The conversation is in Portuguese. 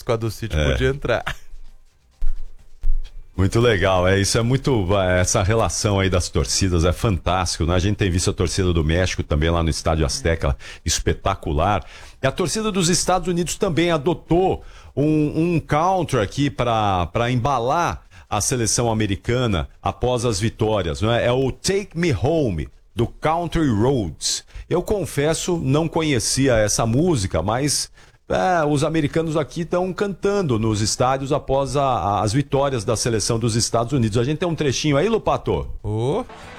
com a do City podia entrar. Muito legal, isso é muito, essa relação aí das torcidas é fantástico, né? A gente tem visto a torcida do México também lá no Estádio Azteca, espetacular. E a torcida dos Estados Unidos também adotou um counter aqui para embalar a seleção americana após as vitórias, não é? É o Take Me Home, do Country Roads. Eu confesso, não conhecia essa música, mas os americanos aqui estão cantando nos estádios após as vitórias da seleção dos Estados Unidos. A gente tem um trechinho aí, Lupato?